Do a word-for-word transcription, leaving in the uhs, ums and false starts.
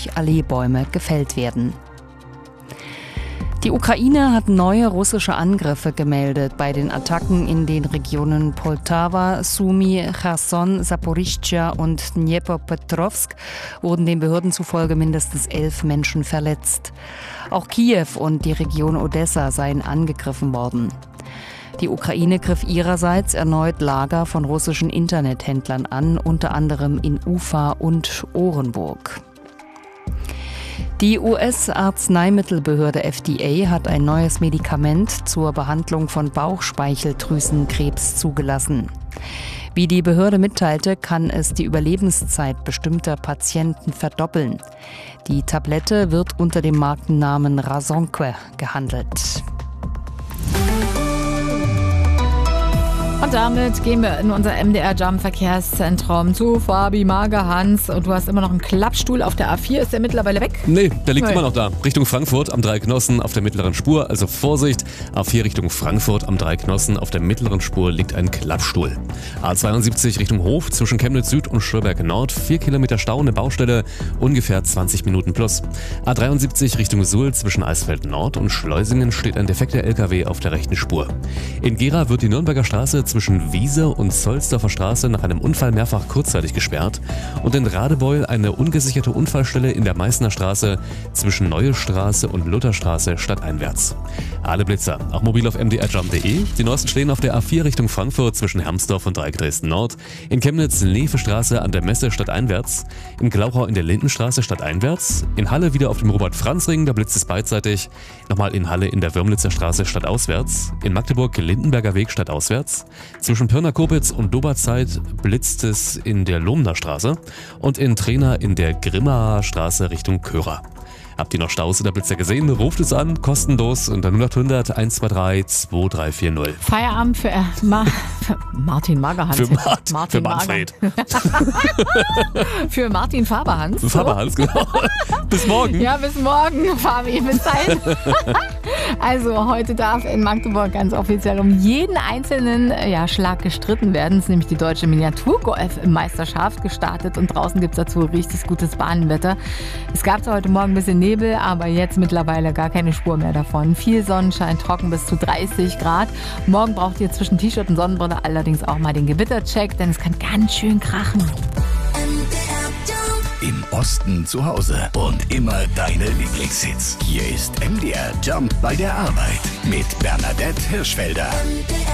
fünfzig Alleebäume gefällt werden. Die Ukraine hat neue russische Angriffe gemeldet. Bei den Attacken in den Regionen Poltawa, Sumy, Cherson, Saporischschja und Dnjepropetrovsk wurden den Behörden zufolge mindestens elf Menschen verletzt. Auch Kiew und die Region Odessa seien angegriffen worden. Die Ukraine griff ihrerseits erneut Lager von russischen Internethändlern an, unter anderem in Ufa und Orenburg. Die U S-Arzneimittelbehörde F D A hat ein neues Medikament zur Behandlung von Bauchspeicheldrüsenkrebs zugelassen. Wie die Behörde mitteilte, kann es die Überlebenszeit bestimmter Patienten verdoppeln. Die Tablette wird unter dem Markennamen Razonque gehandelt. Und damit gehen wir in unser M D R-Jump-Verkehrszentrum zu Fabi Magerhans. Und du hast immer noch einen Klappstuhl auf der A vier. Ist der mittlerweile weg? Nee, der liegt Nee. immer noch da. Richtung Frankfurt am Dreiknossen auf der mittleren Spur. Also Vorsicht, A vier Richtung Frankfurt am Dreiknossen auf der mittleren Spur liegt ein Klappstuhl. A zweiundsiebzig Richtung Hof zwischen Chemnitz Süd und Schöberg Nord. vier Kilometer Stau, eine Baustelle, ungefähr zwanzig Minuten plus. A dreiundsiebzig Richtung Suhl zwischen Eisfeld Nord und Schleusingen steht ein defekter L K W auf der rechten Spur. In Gera wird die Nürnberger Straße zwischen Wiese und Zollsdorfer Straße nach einem Unfall mehrfach kurzzeitig gesperrt und in Radebeul eine ungesicherte Unfallstelle in der Meißner Straße zwischen Neue Straße und Lutherstraße stadteinwärts. Alle Blitzer, auch mobil auf m d r jump punkt d e. Die neuesten stehen auf der A vier Richtung Frankfurt zwischen Hermsdorf und Dreieck Dresden Nord, in Chemnitz Neefestraße an der Messe stadteinwärts, in Glauchau in der Lindenstraße stadteinwärts, in Halle wieder auf dem Robert-Franz-Ring, da blitzt es beidseitig, nochmal in Halle in der Würmlitzer Straße stadtauswärts, in Magdeburg Lindenberger Weg stadtauswärts, zwischen Pirna-Kopitz und Doberzeit blitzt es in der Lohmner Straße und in Trena in der Grimmaer Straße Richtung Körer. Habt ihr noch Staus oder Blitzer gesehen? Ruft es an, kostenlos unter null acht hundert eins zwei drei zwei drei vier null. Feierabend für, äh, Ma für Martin Magerhans. Für, Mart, Martin für Manfred. Für Martin Faberhans. So. Faberhans, genau. Bis morgen. Ja, bis morgen, Fabi. Bis dahin. Also, heute darf in Magdeburg ganz offiziell um jeden einzelnen ja, Schlag gestritten werden. Es ist nämlich die deutsche Miniaturgolf-Meisterschaft gestartet und draußen gibt es dazu richtig gutes Bahnwetter. Es gab zwar heute Morgen ein bisschen Nebel, aber jetzt mittlerweile gar keine Spur mehr davon. Viel Sonnenschein, trocken bis zu dreißig Grad. Morgen braucht ihr zwischen T-Shirt und Sonnenbrille allerdings auch mal den Gewittercheck, denn es kann ganz schön krachen. Im Osten zu Hause und immer deine Lieblingshits. Hier ist M D R Jump bei der Arbeit mit Bernadette Hirschfelder.